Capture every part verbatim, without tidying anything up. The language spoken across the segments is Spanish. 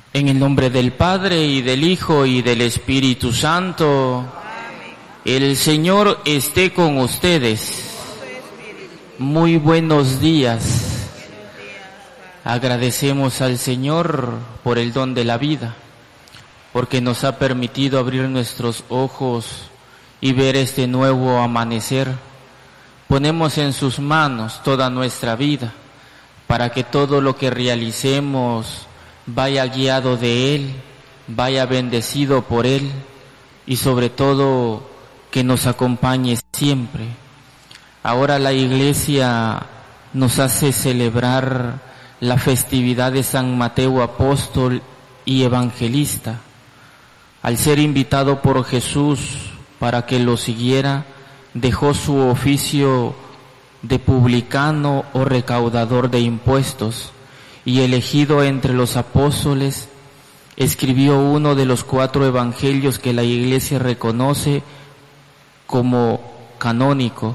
En el nombre del Padre, y del Hijo, y del Espíritu Santo. Amén. El Señor esté con ustedes. Muy buenos días. Agradecemos al Señor por el don de la vida, porque nos ha permitido abrir nuestros ojos y ver este nuevo amanecer. Ponemos en sus manos toda nuestra vida, para que todo lo que realicemos vaya guiado de Él, vaya bendecido por Él, y sobre todo que nos acompañe siempre. Ahora la Iglesia nos hace celebrar la festividad de San Mateo Apóstol y Evangelista. Al ser invitado por Jesús para que lo siguiera, dejó su oficio de publicano o recaudador de impuestos, y elegido entre los apóstoles, escribió uno de los cuatro evangelios que la Iglesia reconoce como canónico.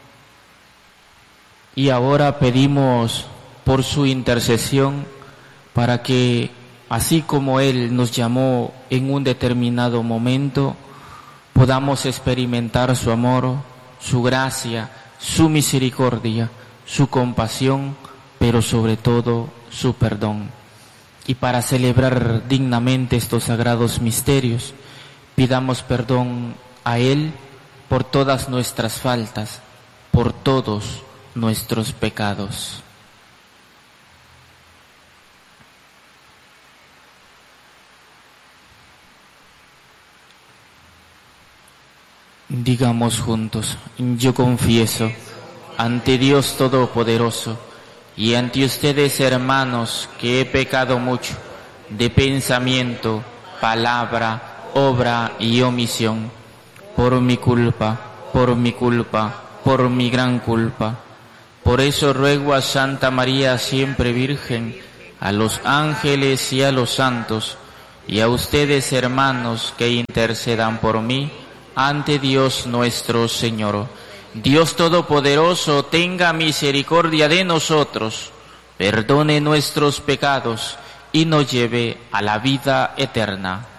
Y ahora pedimos por su intercesión para que, así como Él nos llamó en un determinado momento, podamos experimentar su amor, su gracia, su misericordia, su compasión, pero sobre todo su perdón. Y para celebrar dignamente estos sagrados misterios, pidamos perdón a Él por todas nuestras faltas, por todos nuestros pecados. Digamos juntos: yo confieso ante Dios Todopoderoso y ante ustedes, hermanos, que he pecado mucho de pensamiento, palabra, obra y omisión, por mi culpa, por mi culpa, por mi gran culpa. Por eso ruego a Santa María siempre Virgen, a los ángeles y a los santos, y a ustedes, hermanos, que intercedan por mí ante Dios nuestro Señor. Dios Todopoderoso tenga misericordia de nosotros, perdone nuestros pecados y nos lleve a la vida eterna.